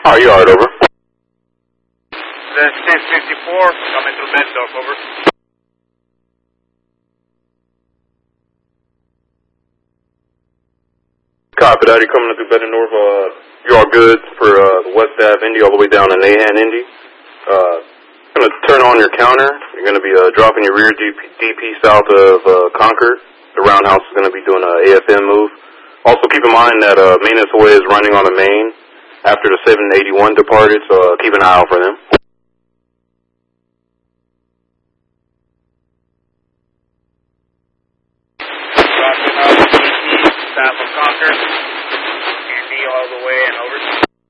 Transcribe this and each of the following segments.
Oh, you alright, over. That's 654, coming through Beddorf, over. Copy that, you're coming through Beddorf. You're all good for the West Ave Indy all the way down to Nahan Indy. Going to turn on your counter. You're going to be dropping your rear DP south of Concord. The roundhouse is going to be doing an AFM move. Also keep in mind that maintenance away is running on the main after the 781 departed, so keep an eye out for them. Dropping off DP south of Concord. Indy all the way and over.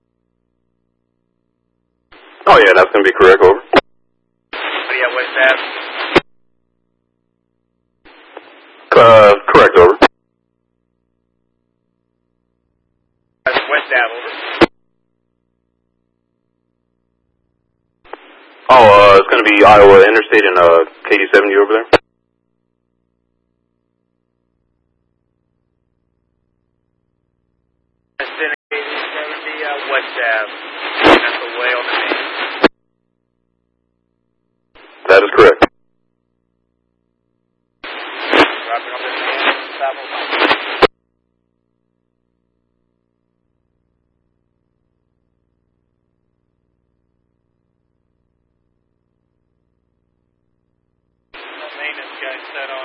Oh yeah, that's going to be correct, over. What do you have, West Ave? Correct, over. That's West Ave, over. Oh, it's going to be Iowa Interstate and KD70 over there. That's KD70, West Ave. That's the way on the main. That is correct. Dropping on the main south of Concord. Maintenance guy set on